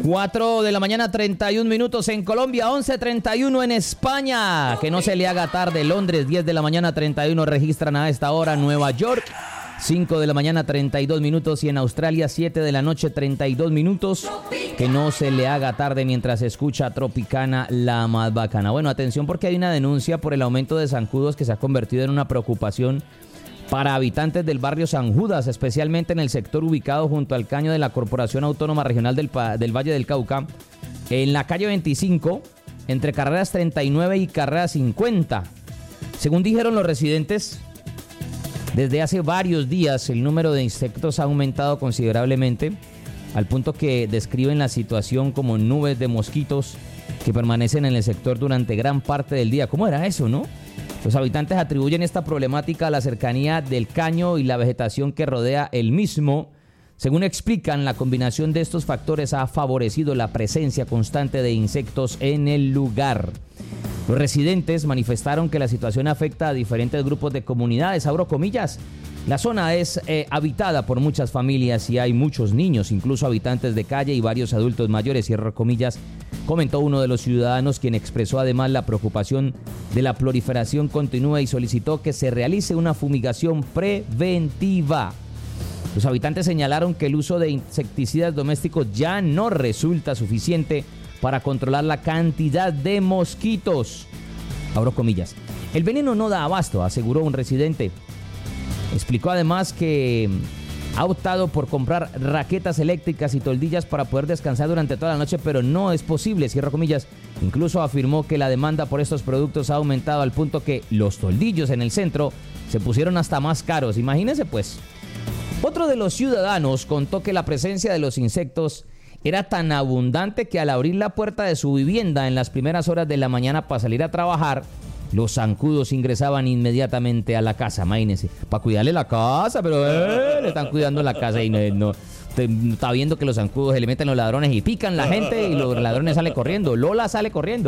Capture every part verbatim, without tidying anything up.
cuatro de la mañana, treinta y un minutos en Colombia, once treinta y uno en España. Que no se le haga tarde. Londres, diez de la mañana, treinta y uno registran a esta hora. Nueva York, cinco de la mañana, treinta y dos minutos. Y en Australia, siete de la noche, treinta y dos minutos. Que no se le haga tarde mientras escucha Tropicana, la más bacana. Bueno, atención porque hay una denuncia por el aumento de zancudos que se ha convertido en una preocupación para habitantes del barrio San Judas, especialmente en el sector ubicado junto al caño de la Corporación Autónoma Regional del, del Valle del Cauca, en la calle veinticinco, entre carreras treinta y nueve y carreras cincuenta. Según dijeron los residentes, desde hace varios días el número de insectos ha aumentado considerablemente, al punto que describen la situación como nubes de mosquitos que permanecen en el sector durante gran parte del día. ¿Cómo era eso, no? Los habitantes atribuyen esta problemática a la cercanía del caño y la vegetación que rodea el mismo. Según explican, la combinación de estos factores ha favorecido la presencia constante de insectos en el lugar. Los residentes manifestaron que la situación afecta a diferentes grupos de comunidades. Abro comillas. La zona es eh, habitada por muchas familias y hay muchos niños, incluso habitantes de calle y varios adultos mayores, cierro comillas, comentó uno de los ciudadanos, quien expresó además la preocupación de la proliferación continua y solicitó que se realice una fumigación preventiva. Los habitantes señalaron que el uso de insecticidas domésticos ya no resulta suficiente para controlar la cantidad de mosquitos. Abro comillas. El veneno no da abasto, aseguró un residente. Explicó además que ha optado por comprar raquetas eléctricas y toldillas para poder descansar durante toda la noche, pero no es posible, cierro comillas. Incluso afirmó que la demanda por estos productos ha aumentado al punto que los toldillos en el centro se pusieron hasta más caros. Imagínense pues. Otro de los ciudadanos contó que la presencia de los insectos era tan abundante que al abrir la puerta de su vivienda en las primeras horas de la mañana para salir a trabajar, los zancudos ingresaban inmediatamente a la casa, imagínense, para cuidarle la casa, pero eh, le están cuidando la casa y no, no te, está viendo que los zancudos se le meten los ladrones y pican la gente y los ladrones salen corriendo, Lola sale corriendo.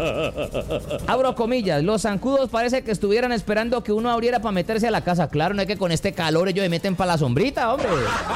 Abro comillas, los zancudos parece que estuvieran esperando que uno abriera para meterse a la casa. Claro, no es que con este calor ellos se meten para la sombrita, hombre.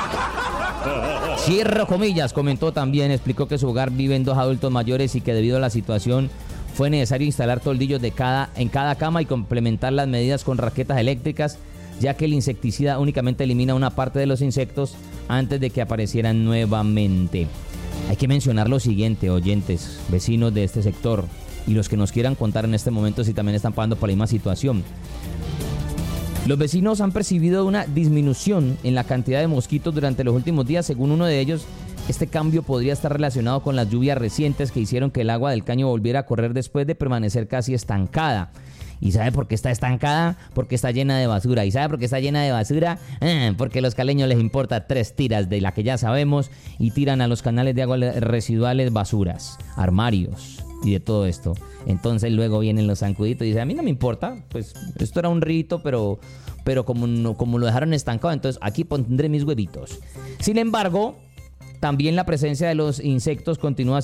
Cierro comillas, comentó también, explicó que su hogar viven dos adultos mayores y que debido a la situación fue necesario instalar toldillos de cada, en cada cama y complementar las medidas con raquetas eléctricas, ya que el insecticida únicamente elimina una parte de los insectos antes de que aparecieran nuevamente. Hay que mencionar lo siguiente, oyentes, vecinos de este sector y los que nos quieran contar en este momento si también están pasando por la misma situación. Los vecinos han percibido una disminución en la cantidad de mosquitos durante los últimos días. Según uno de ellos, este cambio podría estar relacionado con las lluvias recientes que hicieron que el agua del caño volviera a correr después de permanecer casi estancada. ¿Y sabe por qué está estancada? Porque está llena de basura. ¿Y sabe por qué está llena de basura? Eh, porque a los caleños les importa tres tiras de la que ya sabemos y tiran a los canales de agua residuales basuras, armarios y de todo esto. Entonces luego vienen los zancuditos y dicen, a mí no me importa, pues esto era un rito, pero, pero como, no, como lo dejaron estancado, entonces aquí pondré mis huevitos. Sin embargo, también la presencia de los insectos continúa